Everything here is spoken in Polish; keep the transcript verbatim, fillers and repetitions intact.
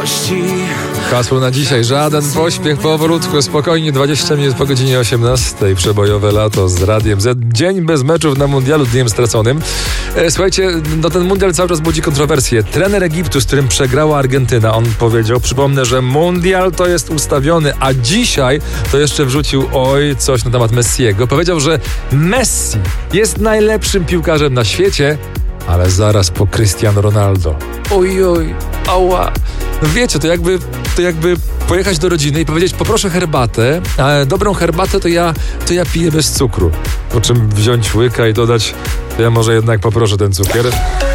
miłości. Hasło na dzisiaj: żaden pośpiech, powolutku, spokojnie. dwadzieścia minut po godzinie osiemnastej. Przebojowe lato z Radiem Z. Dzień bez meczów na mundialu, dniem straconym. E, słuchajcie, no ten mundial cały czas budzi kontrowersje. Trener Egiptu, z którym przegrała Argentyna, on powiedział, przypomnę, że mundial to jest ustawiony, a dzisiaj to jeszcze wrzucił oj coś na temat Messiego. Powiedział, że Messi jest najlepszym piłkarzem na świecie, ale zaraz po Cristiano Ronaldo. Oj, oj, ała. No wiecie, to jakby, to jakby pojechać do rodziny i powiedzieć: poproszę herbatę, a dobrą herbatę to ja, to ja piję bez cukru. Po czym wziąć łyka i dodać: ja może jednak poproszę ten cukier.